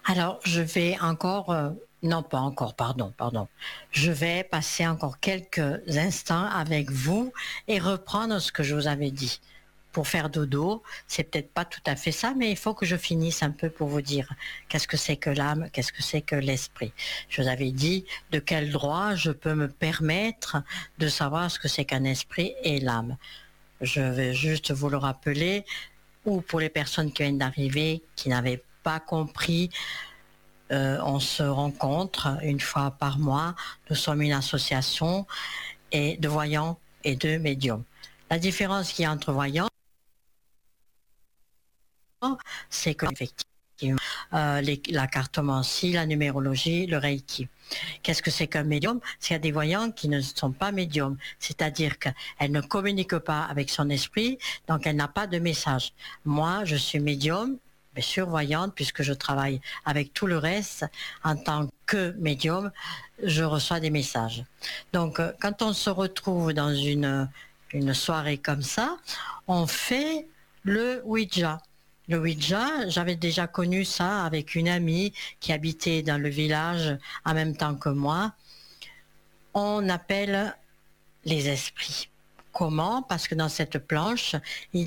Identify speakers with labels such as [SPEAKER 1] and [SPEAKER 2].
[SPEAKER 1] Alors, je vais encore, non pas encore, pardon. Je vais passer encore quelques instants avec vous et reprendre ce que je vous avais dit. Pour faire dodo, c'est peut-être pas tout à fait ça, mais il faut que je finisse un peu pour vous dire qu'est-ce que c'est que l'âme, qu'est-ce que c'est que l'esprit. Je vous avais dit de quel droit je peux me permettre de savoir ce que c'est qu'un esprit et l'âme. Je vais juste vous le rappeler, ou pour les personnes qui viennent d'arriver, qui n'avaient pas compris. On se rencontre une fois par mois. Nous sommes une association et de voyants et de médiums. La différence qu'il y a entre voyants, c'est que effectivement, la cartomancie, la numérologie, le reiki. Qu'est-ce que c'est qu'un médium? C'est qu'il y a des voyants qui ne sont pas médiums, c'est-à-dire qu'elle ne communique pas avec son esprit, donc elle n'a pas de message. Moi, je suis médium, bien sûr voyante, puisque je travaille avec tout le reste. En tant que médium, je reçois des messages. Donc, quand on se retrouve dans une soirée comme ça, on fait le Ouija. Le Ouija, j'avais déjà connu ça avec une amie qui habitait dans le village en même temps que moi. On appelle les esprits. Comment? Parce que dans cette planche, il